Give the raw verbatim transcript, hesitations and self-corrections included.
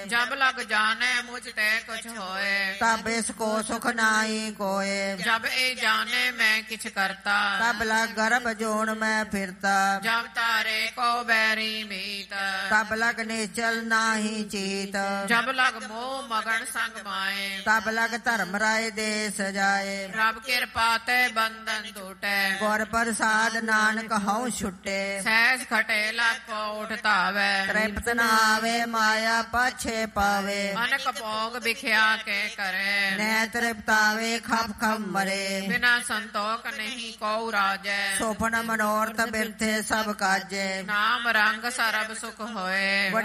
जब लग जाने मुझ ते कुछ होए, तब इसको सुख नाई कोय। जब ए जाने मैं किछ करता, तब लग गर्भ जोन में फिरता। जब तारे को बैरी मीत, तब लग निचल नाही चीत। जब लग मोह मगन संग माए, तब लग धर्म राय देश जाए। रब कृपा ते बंधन टूटे, गुर प्रसाद नानक हऊँ छुटे। सहज खटे लाखो उठतावे, तृप्त न आवे माया पाछे पावे। अनक भोग बिख्या के करे, नै तृप्तावे खप खप मरे। बिना संतोख नहीं को राजे, सोपन मनोरथ बिरथे सब काजे। नाम रंग सरब सुख होए।